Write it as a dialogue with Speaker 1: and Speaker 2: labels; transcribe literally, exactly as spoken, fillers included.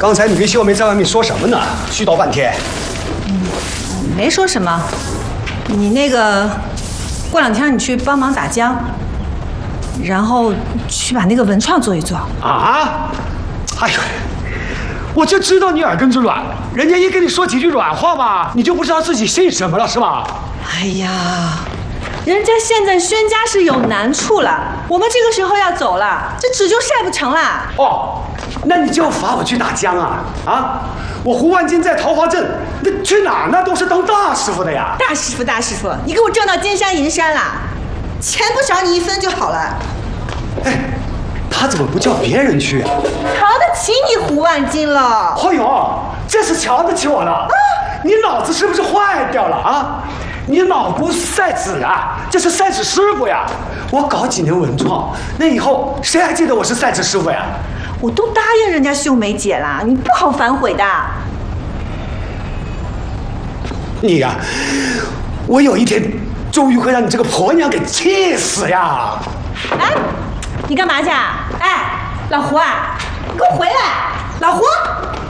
Speaker 1: 刚才你跟秀梅在外面说什么呢？絮叨半天。
Speaker 2: 嗯，没说什么。你那个，过两天你去帮忙打浆，然后去把那个文创做一做。
Speaker 1: 啊？哎呦，我就知道你耳根子软，人家一跟你说几句软话吧，你就不知道自己信什么了，是吧？
Speaker 2: 哎呀，人家现在宣家是有难处了，我们这个时候要走了，这纸就晒不成了。
Speaker 1: 哦，那你就罚我去打浆啊？啊？我胡万金在桃花镇，那去哪儿那都是当大师傅的呀。
Speaker 2: 大师傅，大师傅，你给我挣到金山银山了，钱不少你一分就好了。
Speaker 1: 哎，他怎么不叫别人去啊？
Speaker 2: 瞧得起你胡万金了。
Speaker 1: 哎呦，这是瞧得起我了啊！你脑子是不是坏掉了啊？你脑不是赛纸啊，这是赛纸师傅呀！我搞几年文创，那以后谁还记得我是赛纸师傅呀？
Speaker 2: 我都答应人家秀梅姐了，你不好反悔的。
Speaker 1: 你呀、啊，我有一天终于会让你这个婆娘给气死呀！
Speaker 2: 哎，你干嘛去啊？哎，老胡啊，你给我回来！老胡。